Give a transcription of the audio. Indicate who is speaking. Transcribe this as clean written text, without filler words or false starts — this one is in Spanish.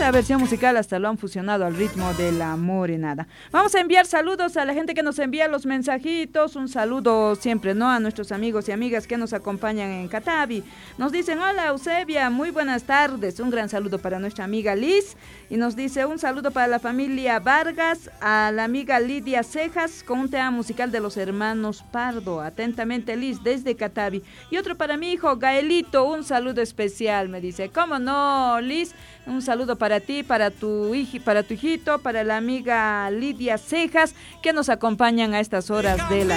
Speaker 1: esta versión musical hasta lo han fusionado al ritmo de la morenada. Vamos a enviar saludos a la gente que nos envía los mensajitos, un saludo siempre, ¿no? A nuestros amigos y amigas que nos acompañan en Catavi. Nos dicen, hola Eusebia, muy buenas tardes, un gran saludo para nuestra amiga Liz, y nos dice un saludo para la familia Vargas, a la amiga Lidia Cejas, con un tema musical de los hermanos Pardo, atentamente Liz, desde Catavi, y otro para mi hijo Gaelito, un saludo especial, me dice, ¿cómo no, Liz? Un saludo para ti, para tu hijito, para la amiga Lidia Cejas, que nos acompañan a estas horas de la